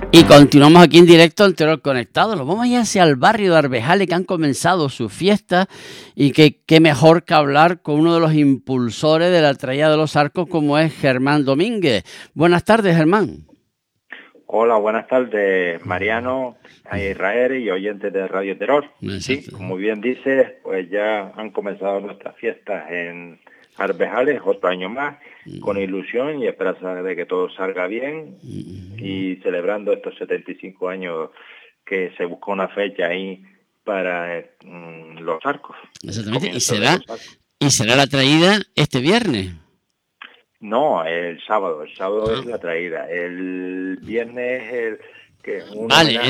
Y continuamos aquí en directo en Teruel Conectado. Nos vamos a ir hacia el barrio de Arbejales, que han comenzado su fiesta, y qué mejor que hablar con uno de los impulsores de la traída de los arcos, como es Germán Domínguez. Buenas tardes, Germán. Hola, buenas tardes, Mariano, a Israel y oyentes de Radio Terror. Sí, como bien dices, pues ya han comenzado nuestras fiestas en Arbejales, otro año más, con ilusión y esperanza de que todo salga bien y celebrando estos 75 años que se buscó una fecha ahí para los arcos. Exactamente, y será la traída este viernes. No, el sábado es la traída. El viernes es el que vale,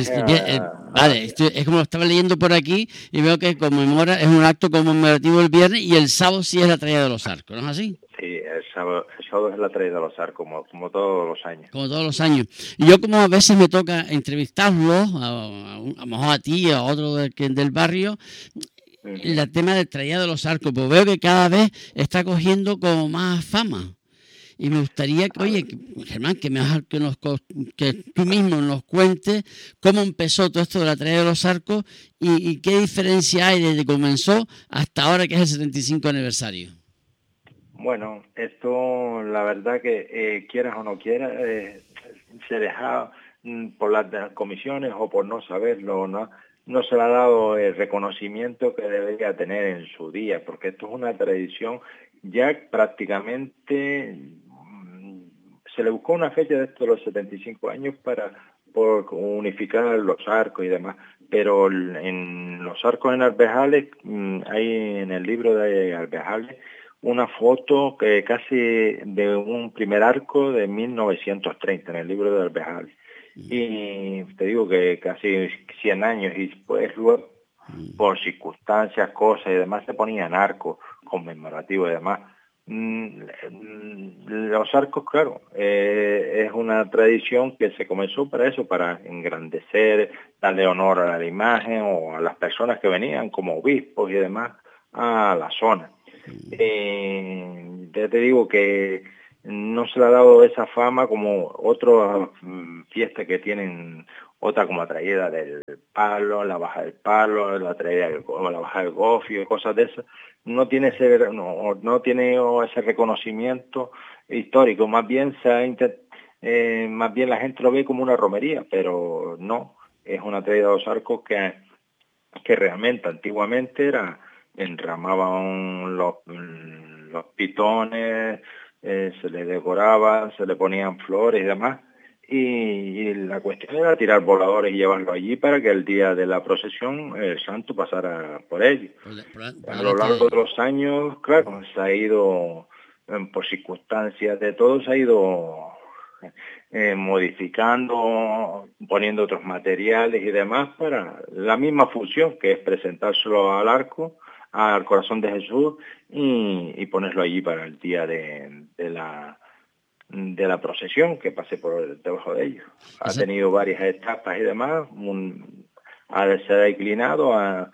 es como lo estaba leyendo por aquí y veo que conmemora, es un acto conmemorativo el viernes, y el sábado sí es la traída de los arcos, ¿no es así? Sí, el sábado es la traída de los arcos, como todos los años. Como todos los años. Y yo, como a veces me toca entrevistarlos, a lo mejor a ti, a otro del barrio, el tema del traída de los arcos, pues veo que cada vez está cogiendo como más fama. Y me gustaría que, oye, Germán, que tú mismo nos cuentes cómo empezó todo esto de la traída de los arcos y qué diferencia hay desde que comenzó hasta ahora, que es el 75 aniversario. Bueno, esto, la verdad que quieras o no quieras, se deja por las comisiones o por no saberlo, no se le ha dado el reconocimiento que debería tener en su día, porque esto es una tradición ya prácticamente. Se le buscó una fecha de estos los 75 años por unificar los arcos y demás, pero en los arcos en Arbejales, hay en el libro de Arbejales una foto que casi de un primer arco de 1930 en el libro de Arbejales. Y te digo que casi 100 años, y pues luego, por circunstancias, cosas y demás, se ponían arcos conmemorativos y demás. Los arcos, claro, es una tradición que se comenzó para eso, para engrandecer, darle honor a la imagen o a las personas que venían como obispos y demás a la zona. Ya te digo que no se le ha dado esa fama como otras fiestas que tienen, otra como la traída del palo, la baja del palo, la traída la baja del gofio, cosas de esas. No tiene ese reconocimiento histórico, más bien más bien la gente lo ve como una romería, pero no, es una traída de los arcos que realmente antiguamente enramaban los pitones, se les decoraban, se le ponían flores y demás, y la cuestión era tirar voladores y llevarlo allí para que el día de la procesión el santo pasara por ellos. A lo largo de los años, claro, se ha ido, por circunstancias de todo, se ha ido modificando, poniendo otros materiales y demás para la misma función, que es presentárselo al arco, al corazón de Jesús, y ponerlo allí para el día de la procesión, que pase por debajo de ellos. Ha tenido varias etapas y demás, se ha declinado, ha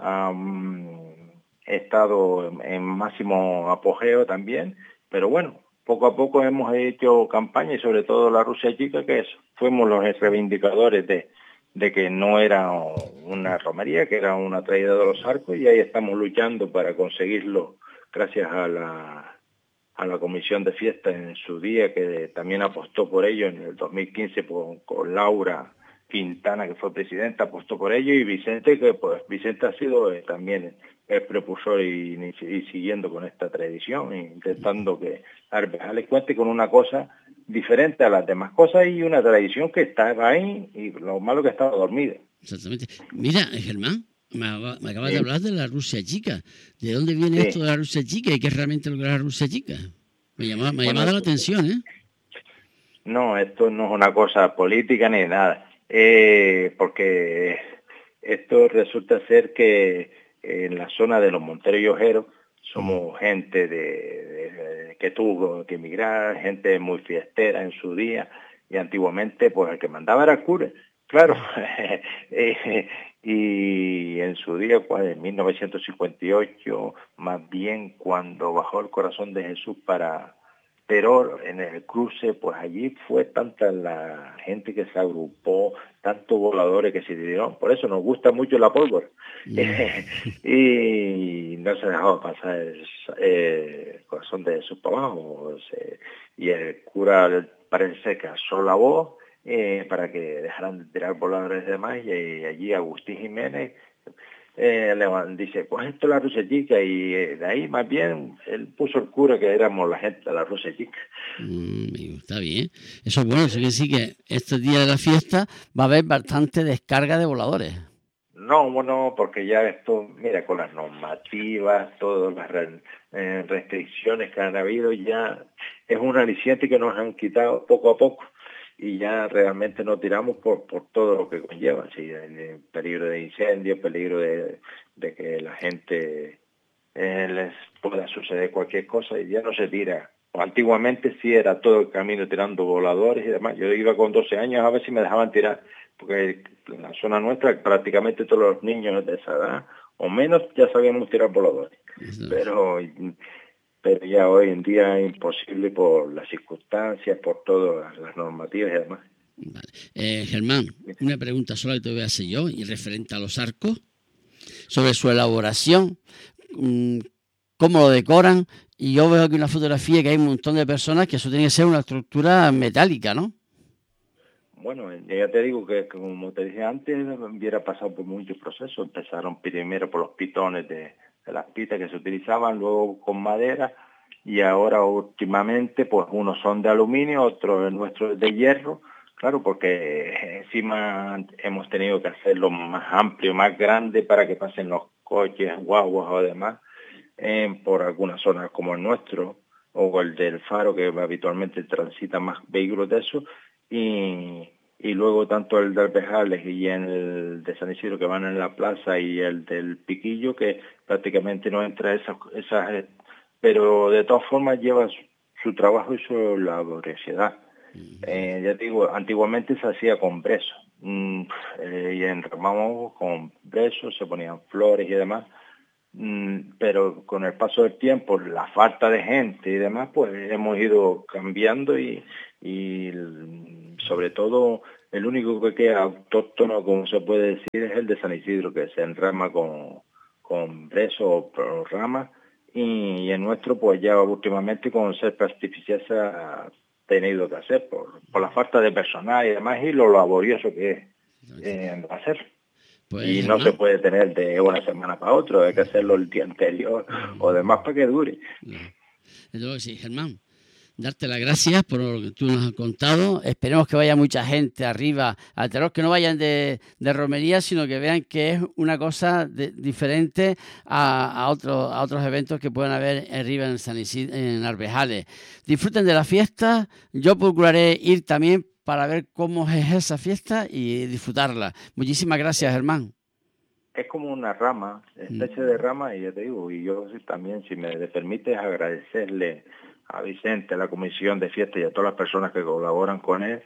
estado en máximo apogeo también, pero bueno, poco a poco hemos hecho campaña, y sobre todo la Rusia Chica, que fuimos los reivindicadores de que no era una romería, que era una traída de los arcos, y ahí estamos luchando para conseguirlo gracias a la comisión de fiesta en su día, que también apostó por ello en el 2015 con Laura Quintana, que fue presidenta, apostó por ello, y Vicente, que pues Vicente ha sido también el propulsor y siguiendo con esta tradición, intentando que Arbejales cuente con una cosa diferente a las demás cosas y una tradición que estaba ahí, y lo malo que estaba dormida. Exactamente. Mira, Germán, me acabas de hablar de la Rusia Chica. ¿De dónde viene esto de la Rusia Chica y qué es realmente lo que es la Rusia Chica? Me ha llamado la atención, ¿eh? No, esto no es una cosa política ni nada, porque esto resulta ser que en la zona de los Monteros y Ojeros somos gente que tuvo que emigrar, gente muy fiestera en su día, y antiguamente pues el que mandaba era el cura, claro. Y en su día, pues en 1958, más bien cuando bajó el corazón de Jesús para pero en el cruce, pues allí fue tanta la gente que se agrupó, tantos voladores que se dieron, por eso nos gusta mucho la pólvora. Y no se dejaba pasar el corazón de sus papás, y el cura parece ser que alzó la voz para que dejaran de tirar voladores y demás, y allí Agustín Jiménez dice, pues esto es la Rusia Chica, y de ahí más bien él puso el cura que éramos la gente de la Rusia Chica. Está bien, eso es bueno, eso quiere decir que este día de la fiesta va a haber bastante descarga de voladores. No, bueno, porque ya esto, mira, con las normativas, todas las restricciones que han habido, ya es un aliciente que nos han quitado poco a poco. Y ya realmente no tiramos por todo lo que conlleva, ¿sí? El peligro de incendio, peligro de que la gente les pueda suceder cualquier cosa, y ya no se tira. Antiguamente sí era todo el camino tirando voladores y demás. Yo iba con 12 años a ver si me dejaban tirar, porque en la zona nuestra prácticamente todos los niños de esa edad o menos ya sabíamos tirar voladores. Pero ya hoy en día es imposible por las circunstancias, por todas las normativas y demás. Vale. Germán, una pregunta sola que te voy a hacer yo, y referente a los arcos, sobre su elaboración, cómo lo decoran, y yo veo aquí una fotografía que hay un montón de personas, que eso tiene que ser una estructura metálica, ¿no? Bueno, ya te digo que, como te dije antes, hubiera pasado por muchos procesos. Empezaron primero por los pitones de las pitas que se utilizaban, luego con madera, y ahora últimamente pues unos son de aluminio, otros nuestros de hierro, claro, porque encima hemos tenido que hacerlo más amplio, más grande para que pasen los coches, guaguas o demás, por algunas zonas como el nuestro o el del Faro, que habitualmente transita más vehículos de eso, y luego tanto el de Arbejales y el de San Isidro, que van en la plaza, y el del Piquillo, que prácticamente no entra esas pero de todas formas lleva su trabajo y su laboriosidad. Ya digo, antiguamente se hacía con brezo, y enramamos con brezo, se ponían flores y demás, pero con el paso del tiempo, la falta de gente y demás, pues hemos ido cambiando, y sobre todo el único que queda autóctono, como se puede decir, es el de San Isidro, que se enrama con brezo o ramas, y el nuestro pues ya últimamente con césped artificial se ha tenido que hacer por la falta de personal y demás, y lo laborioso que es hacer. Pues, y no se puede tener de una semana para otra, hay que hacerlo el día anterior o demás para que dure. Entonces, sí, Germán, darte las gracias por lo que tú nos has contado. Esperemos que vaya mucha gente arriba al Terror, que no vayan de romería, sino que vean que es una cosa diferente a otros eventos que pueden haber arriba en San Isidro, en Arbejales. Disfruten de la fiesta. Yo procuraré ir también para ver cómo es esa fiesta y disfrutarla. Muchísimas gracias, Germán. Es como una rama, está hecha de rama, y ya te digo, y yo también, si me permites, agradecerle a Vicente, a la comisión de fiesta y a todas las personas que colaboran con él,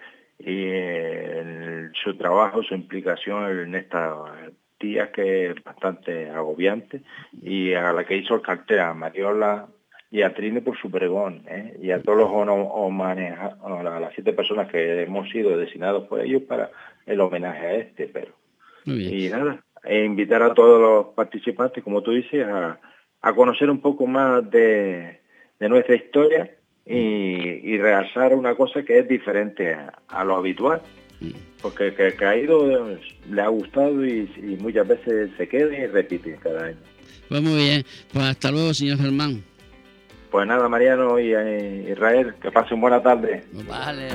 y su trabajo, su implicación en estos días, que es bastante agobiante, y a la que hizo el cartel, a Mariola y a Trine por su pregón, y a todos los a las 7 personas que hemos sido designados por ellos para el homenaje a pero y nada, invitar a todos los participantes, como tú dices, a conocer un poco más de nuestra historia, y realzar una cosa que es diferente a lo habitual, porque que ha ido, le ha gustado, y muchas veces se queda y repite cada año. Pues muy bien, pues hasta luego, señor Germán. Pues nada, Mariano y Israel, que pasen buena tarde. Vale.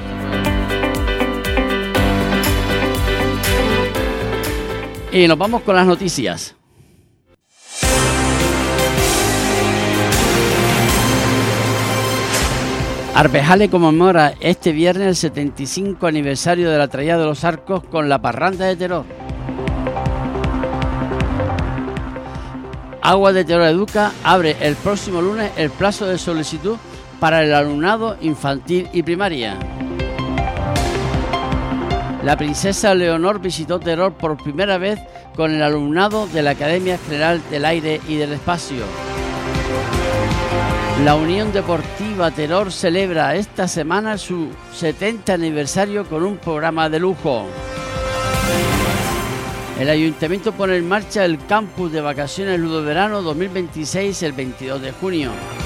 Y nos vamos con las noticias. Arbejales conmemora este viernes el 75 aniversario de la traída de los arcos con la parranda de Terror. Agua de Terror Educa abre el próximo lunes el plazo de solicitud para el alumnado infantil y primaria. La princesa Leonor visitó Terror por primera vez con el alumnado de la Academia General del Aire y del Espacio. La Unión Deportiva Teror celebra esta semana su 70 aniversario con un programa de lujo. El Ayuntamiento pone en marcha el campus de vacaciones Ludoverano 2026 el 22 de junio.